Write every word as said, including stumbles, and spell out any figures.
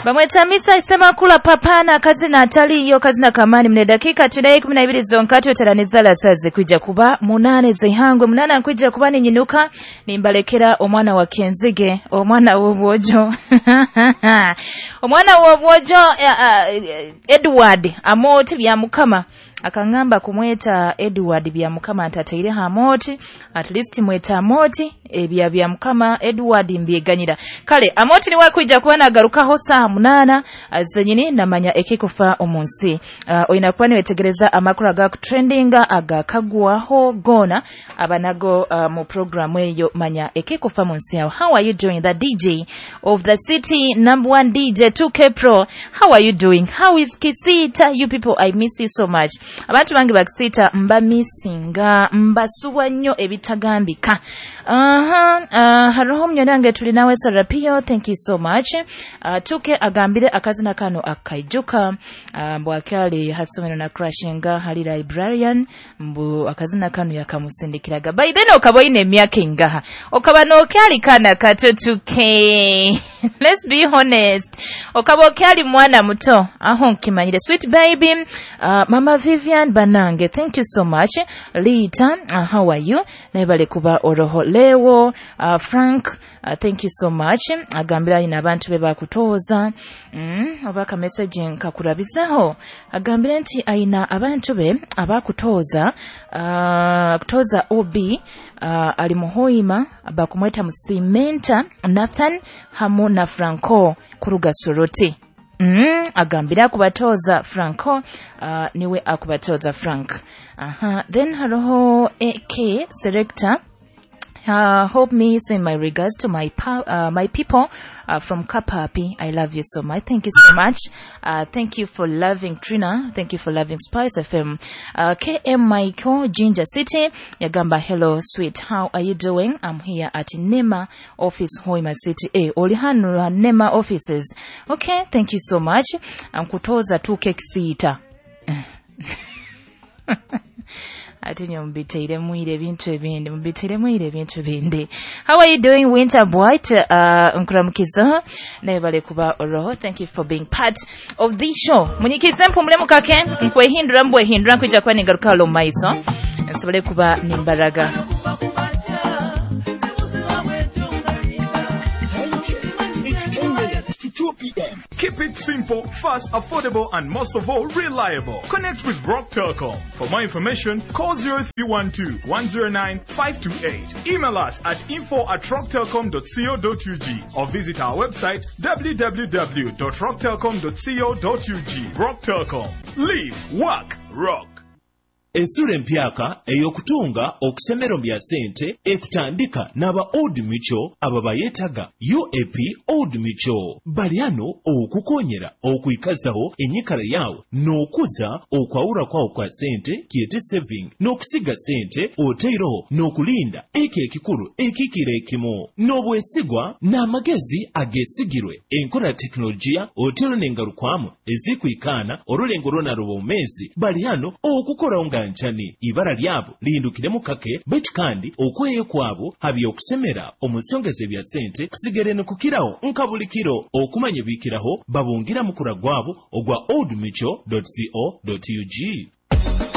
Bamwetamisa isema kula papana kazi na atali iyo kazi na kamani mne dakika tudai kumi na mbili zonkati otaraniza la sazi kuja kuba munane zihangwe munane kuja kuba ni nyinuka nimbalekera omwana wa Kenzige omwana w'obwojo omwana w'obwojo uh, Edward amoti bya mukama akangamba kumweta Edward bya mukama atataire hamoti at least mweta amoti ebya bya mukama Edward mbyeganyira kale amoti ni wakuja kuwana garukaho saa munana azenyini namanya ekikufa omunsi uh, oyina kwani wetegereza amakuru ga trendinga aga kagwaho gona abanago uh, mu program eyo manya ekikufa munsi yawo. How are you doing? The D J of the city, number one D J two K Pro, how are you doing? How is Kisita? You people, I miss you so much. Abantu bangi bakisita mba missinga mbasuwa nnyo ebitagambika. Aha uh, haroho mnyonange tulinawe Sarapio, thank you so much. Uh, tuke agambire akazina kano akaijuka uh, mbu akyali hasomero na crashinga hali librarian mbu akazina kano yakamusindikiraga by then okaboine emyaka engaha okaba no kyali kana kato tuke let's be honest okaba kyali mwana muto aho nkimanyire sweet baby uh, mama Vivian Banange, thank you so much. Lita, uh, how are you? Nebale kuba oroho lewo uh, Frank, uh, thank you so much. Agambira ina abantu beba kutoza mm, obaka messaging kakurabizaho agambira nti aina abantu be abakutoza uh, kutoza O B uh, alimuhoima abakumweta musimenta Nathan hamu na Franco kuruga Soroti. Mm, agambira kubatoza Franco uh, niwe akubatoza Frank. Aha, then haroho A K selector. Uh, hope me send my regards to my pa- uh, my people uh, from Kapapi. I love you so much. Thank you so much. Uh, thank you for loving Trina. Thank you for loving Spice F M. Uh, K M Michael, Ginger City. Yagamba, hello, sweet. How are you doing? I'm here at Nema office, Hoima City. Eh, Olihanu Nema offices. Okay, thank you so much. I'm kutoza tu kekisita. Ati nyo mbiteire muire bintu ebindi mbiteire muire bintu bindi. How are you doing, Winter White? Uh, nkuramukiza nebale kuba oroho. Thank you for being part of this show. Munyikize mpumule mukake nkwehindura mbwe hindura kuja kwa ningaruka lo maiso nsobole kuba nimbaraga. two p.m. Keep it simple, fast, affordable, and most of all, reliable. Connect with Rock Telecom. For more information, call zero three one two, one zero nine, five two eight. Email us at info at rock telecom dot co dot u g or visit our website w w w dot rock telecom dot co dot u g. Rock Telecom. Live, work, rock. Ensura empyaka eyokutunga okusemero bya sente ekutandika n'aba Old Mutual ababayetaga U A P Old Mutual baliano okukonyera okuyikazaho enyikala yawo n'okuza okwawula kwawo kwa sente kiyete saving n'okusiga sente oteeroho n'okulinda eki ekikulu ekikira ekimu n'obwesigwa n'amagezi agesigirwe enkola teknolojiya oteero n'engalukwamu ezikuyikaana olulengo lwona lw'omwezi baliano okukola nga nchani ibara lyabo lihindukiremu kake bechi kandi okweye kwabo habi okusemera omusongeze bya sente kusigere no kukiraho nkabulikiro okumanye bikiraho babungira mukura gwabo ogwa old mutual dot co dot u g.